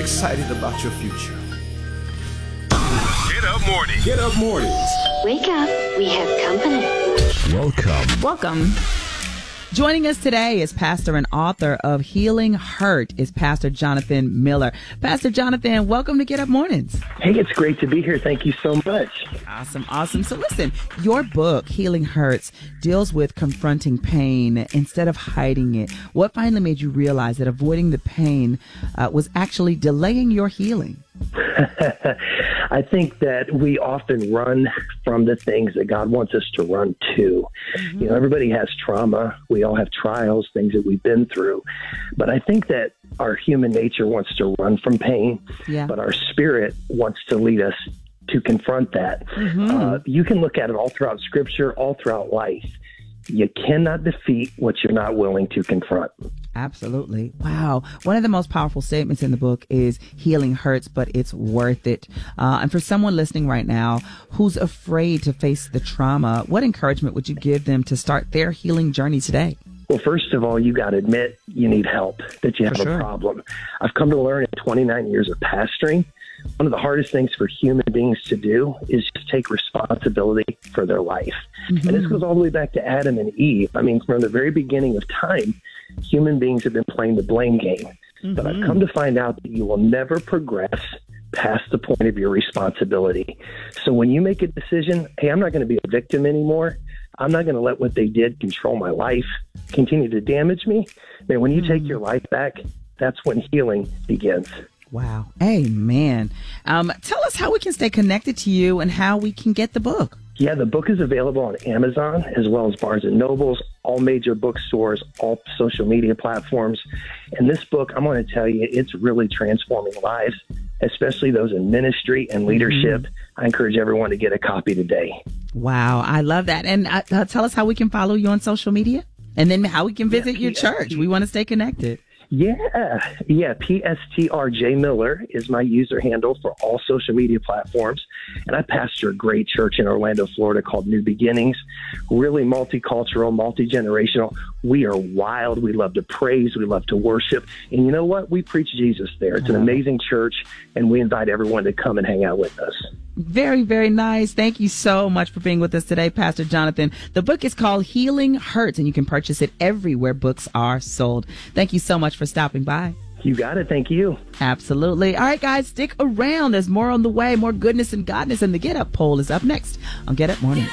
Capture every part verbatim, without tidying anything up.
excited about your future. Get Up Morning. Get Up Mornings. Wake up, we have company. Welcome. Welcome. Joining us today is pastor and author of Healing Hurt is Pastor Jonathan Miller. Pastor Jonathan, welcome to Get Up Mornings. Hey, it's great to be here. Thank you so much. Awesome, awesome. So listen, your book, Healing Hurts, deals with confronting pain instead of hiding it. What finally made you realize that avoiding the pain uh, was actually delaying your healing? I think that we often run from the things that God wants us to run to. Mm-hmm. You know, everybody has trauma. We all have trials, things that we've been through. But I think that our human nature wants to run from pain, yeah. but our spirit wants to lead us to confront that. Mm-hmm. Uh, you can look at it all throughout Scripture, all throughout life. You cannot defeat what you're not willing to confront. Absolutely. Wow. One of the most powerful statements in the book is healing hurts, but it's worth it. Uh, and for someone listening right now who's afraid to face the trauma, what encouragement would you give them to start their healing journey today? Well, first of all, you got to admit you need help, that you have For sure. a problem. I've come to learn in twenty-nine years of pastoring, one of the hardest things for human beings to do is just take responsibility for their life. Mm-hmm. And this goes all the way back to Adam and Eve. I mean, from the very beginning of time, human beings have been playing the blame game. Mm-hmm. But I've come to find out that you will never progress past the point of your responsibility. So when you make a decision, hey, I'm not going to be a victim anymore. I'm not going to let what they did control my life, continue to damage me. Man, when you mm-hmm. take your life back, that's when healing begins. Wow. Amen. Um, tell us how we can stay connected to you and how we can get the book. Yeah, the book is available on Amazon as well as Barnes and Nobles, all major bookstores, all social media platforms. And this book, I'm going to tell you, it's really transforming lives, especially those in ministry and leadership. Mm-hmm. I encourage everyone to get a copy today. Wow, I love that. And uh, uh, tell us how we can follow you on social media and then how we can visit yeah, your church. We want to stay connected. Yeah, yeah. P S T R J Miller is my user handle for all social media platforms. And I pastor a great church in Orlando, Florida called New Beginnings. Really multicultural, multi-generational. We are wild. We love to praise. We love to worship. And you know what? We preach Jesus there. It's an amazing church, and we invite everyone to come and hang out with us. Very, very nice. Thank you so much for being with us today, Pastor Jonathan. The book is called Healing Hurts, and you can purchase it everywhere books are sold. Thank you so much for stopping by. You got it. Thank you. Absolutely. All right, guys, stick around. There's more on the way, more goodness and godness, and the Get Up poll is up next on Get Up Mornings.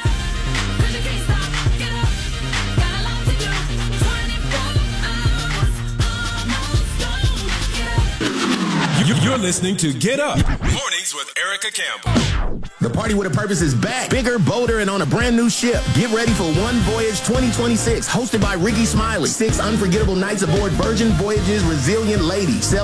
You're listening to Get Up Mornings with Erica Campbell. The Party with a Purpose is back. Bigger, bolder, and on a brand new ship. Get ready for One Voyage twenty twenty-six, hosted by Ricky Smiley. Six unforgettable nights aboard Virgin Voyage's Resilient Lady.